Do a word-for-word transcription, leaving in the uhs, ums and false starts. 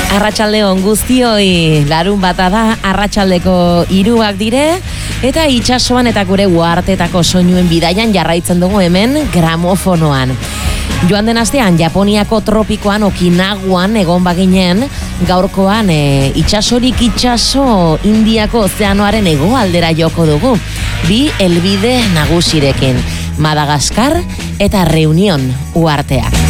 Arratsaldeon guztioi, larun bata da, arratsaldeko hiruak dire, eta itsasoan eta gure uhartetako soinuen bidaian jarraitzen dugu hemen gramofonoan. Joan den astean Japoniako tropikoan Okinawan egon baginen, gaurkoan e, itsasorik itsaso Indiako ozeanoaren hegoaldera joko dugu. Bi helbide nagusirekin, Madagaskar eta Reunion uharteak.